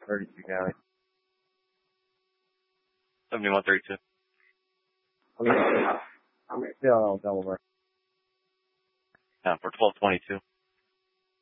32 County. 7132. I'm still on Delaware. Yeah, for 1222.